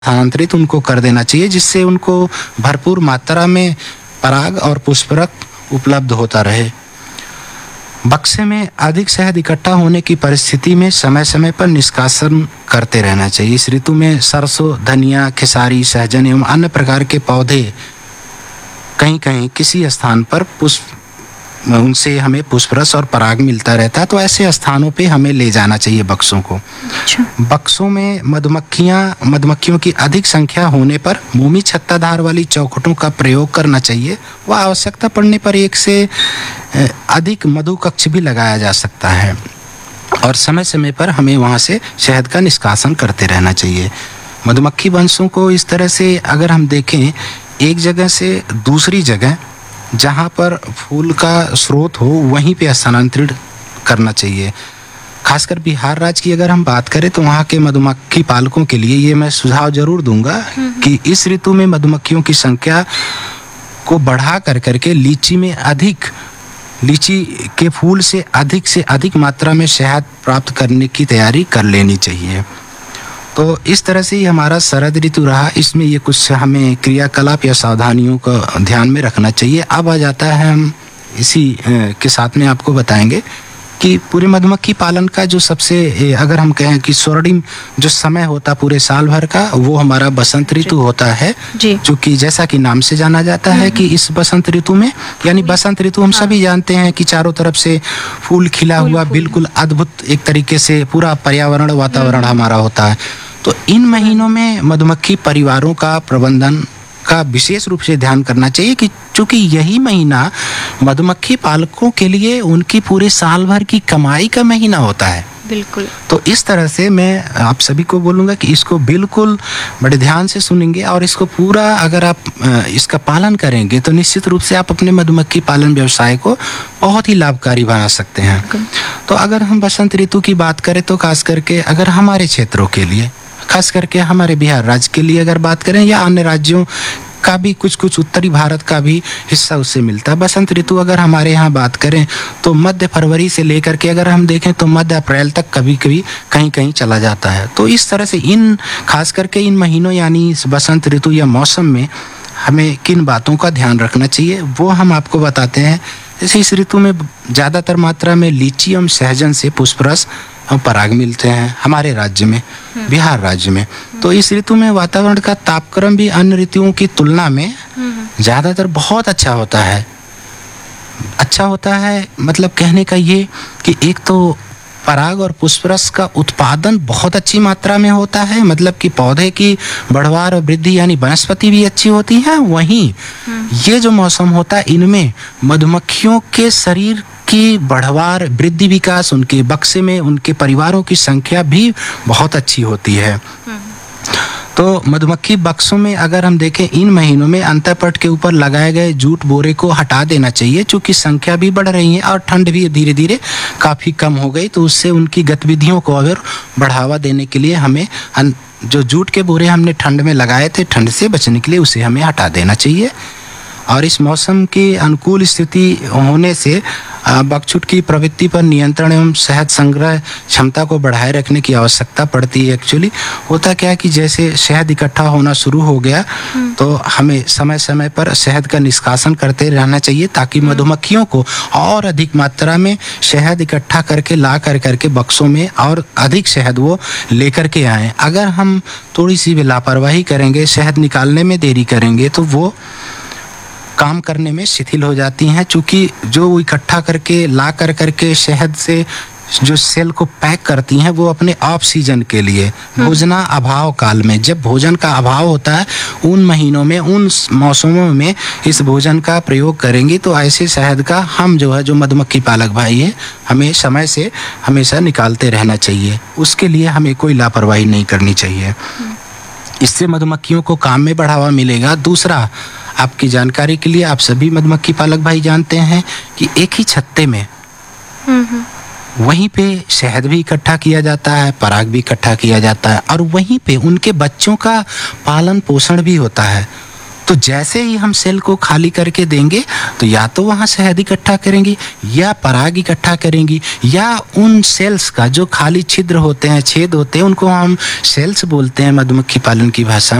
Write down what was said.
स्थानांतरित उनको कर देना चाहिए, जिससे उनको भरपूर मात्रा में पराग और पुष्परस उपलब्ध होता रहे। बक्से में अधिक शहद इकट्ठा होने की परिस्थिति में समय समय पर निष्कासन करते रहना चाहिए। इस ऋतु में सरसों, धनिया, खेसारी, सहजन एवं अन्य प्रकार के पौधे कहीं कहीं किसी स्थान पर उनसे हमें पुष्परस और पराग मिलता रहता है, तो ऐसे स्थानों पे हमें ले जाना चाहिए बक्सों को। अच्छा। बक्सों में मधुमक्खियों की अधिक संख्या होने पर मोमी छत्ताधार वाली चौखटों का प्रयोग करना चाहिए। वह आवश्यकता पड़ने पर एक से अधिक मधु कक्ष भी लगाया जा सकता है और समय समय पर हमें वहाँ से शहद का निष्कासन करते रहना चाहिए। मधुमक्खी वंशों को इस तरह से अगर हम देखें, एक जगह से दूसरी जगह जहाँ पर फूल का स्रोत हो वहीं पे स्थानांतरित करना चाहिए। खासकर बिहार राज्य की अगर हम बात करें तो वहाँ के मधुमक्खी पालकों के लिए ये मैं सुझाव जरूर दूंगा कि इस ऋतु में मधुमक्खियों की संख्या को बढ़ा करके लीची के फूल से अधिक मात्रा में शहद प्राप्त करने की तैयारी कर लेनी चाहिए। तो इस तरह से ही हमारा शरद ऋतु रहा। इसमें ये कुछ हमें क्रियाकलाप या सावधानियों का ध्यान में रखना चाहिए। अब आ जाता है, हम इसी के साथ में आपको बताएंगे कि पूरे मधुमक्खी पालन का जो सबसे अगर हम कहें कि स्वर्णिम जो समय होता पूरे साल भर का, वो हमारा बसंत ऋतु होता है, जो कि जैसा कि नाम से जाना जाता है कि इस बसंत ऋतु में, यानी बसंत ऋतु हम सभी जानते हैं कि चारों तरफ से फूल खिला हुआ बिल्कुल अद्भुत एक तरीके से पूरा पर्यावरण वातावरण हमारा होता है। तो इन महीनों में मधुमक्खी परिवारों का प्रबंधन का विशेष रूप से ध्यान करना चाहिए कि चूंकि यही महीना मधुमक्खी पालकों के लिए उनकी पूरे साल भर की कमाई का महीना होता है। बिल्कुल। तो इस तरह से मैं आप सभी को बोलूँगा कि इसको बिल्कुल बड़े ध्यान से सुनेंगे और इसको पूरा अगर आप इसका पालन करेंगे तो निश्चित रूप से आप अपने मधुमक्खी पालन व्यवसाय को बहुत ही लाभकारी बना सकते हैं। तो अगर हम बसंत ऋतु की बात करें तो खास करके अगर हमारे क्षेत्रों के लिए, खास करके हमारे बिहार राज्य के लिए अगर बात करें या अन्य राज्यों का भी कुछ उत्तरी भारत का भी हिस्सा उससे मिलता है। बसंत ऋतु अगर हमारे यहाँ बात करें तो मध्य फरवरी से लेकर के अगर हम देखें तो मध्य अप्रैल तक कभी कभी कहीं चला जाता है। तो इस तरह से खास करके इन महीनों यानी इस बसंत ऋतु या मौसम में हमें किन बातों का ध्यान रखना चाहिए वो हम आपको बताते हैं। जैसे इस ऋतु में ज़्यादातर मात्रा में लीची एवं सहजन से पुष्परस और पराग मिलते हैं हमारे राज्य में, बिहार राज्य में। तो इस ऋतु में वातावरण का तापक्रम भी अन्य ऋतुओं की तुलना में ज़्यादातर बहुत अच्छा होता है। मतलब कहने का ये कि एक तो पराग और पुष्परस का उत्पादन बहुत अच्छी मात्रा में होता है, मतलब कि पौधे की बढ़वार और वृद्धि यानी वनस्पति भी अच्छी होती है। वहीं ये जो मौसम होता है इनमें मधुमक्खियों के शरीर की बढ़वार, वृद्धि, विकास, उनके बक्से में उनके परिवारों की संख्या भी बहुत अच्छी होती है। तो मधुमक्खी बक्सों में अगर हम देखें इन महीनों में अंतःपट के ऊपर लगाए गए जूट बोरे को हटा देना चाहिए, चूँकि संख्या भी बढ़ रही है और ठंड भी धीरे धीरे काफ़ी कम हो गई। तो उससे उनकी गतिविधियों को अगर बढ़ावा देने के लिए हमें जो जूट के बोरे हमने ठंड में लगाए थे, ठंड से बचने के लिए उसे हमें हटा देना चाहिए। और इस मौसम की अनुकूल स्थिति होने से बकछुट की प्रवृत्ति पर नियंत्रण एवं शहद संग्रह क्षमता को बढ़ाए रखने की आवश्यकता पड़ती है। एक्चुअली होता क्या है कि जैसे शहद इकट्ठा होना शुरू हो गया तो हमें समय समय पर शहद का निष्कासन करते रहना चाहिए ताकि मधुमक्खियों को और अधिक मात्रा में शहद इकट्ठा करके ला करके बक्सों में और अधिक शहद वो लेकर के आएँ। अगर हम थोड़ी सी भी लापरवाही करेंगे, शहद निकालने में देरी करेंगे तो वो काम करने में शिथिल हो जाती हैं, चूँकि जो इकट्ठा करके ला करके शहद से जो सेल को पैक करती हैं वो अपने ऑफ सीजन के लिए भोजना अभाव काल में, जब भोजन का अभाव होता है उन महीनों में, उन मौसमों में इस भोजन का प्रयोग करेंगी। तो ऐसे शहद का हम जो मधुमक्खी पालक भाई है हमें समय से हमेशा निकालते रहना चाहिए। उसके लिए हमें कोई लापरवाही नहीं करनी चाहिए। इससे मधुमक्खियों को काम में बढ़ावा मिलेगा। दूसरा, आपकी जानकारी के लिए, आप सभी मधुमक्खी पालक भाई जानते हैं कि एक ही छत्ते में वहीं पे शहद भी इकट्ठा किया जाता है, पराग भी इकट्ठा किया जाता है और वहीं पे उनके बच्चों का पालन पोषण भी होता है। तो जैसे ही हम सेल को खाली करके देंगे तो या तो वहाँ शहद इकट्ठा करेंगी या पराग इकट्ठा करेंगी, या उन सेल्स का जो खाली छिद्र होते हैं, छेद होते हैं, उनको हम सेल्स बोलते हैं मधुमक्खी पालन की भाषा